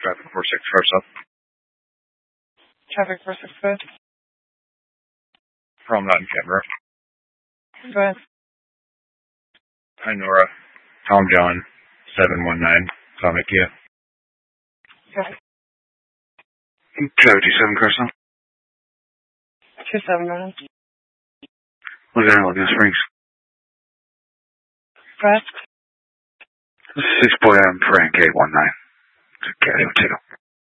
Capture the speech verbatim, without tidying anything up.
traffic four six five south. Traffic four six five. Promenade and camera. Go ahead. Hi, Nora. Tom John, seven one nine, Comic Kia. Go ahead. Travis two seven, Carson. two seven, go ahead. Laguna, Laguna Springs. Go ahead. six boy M Frank eight one nine. Okay, take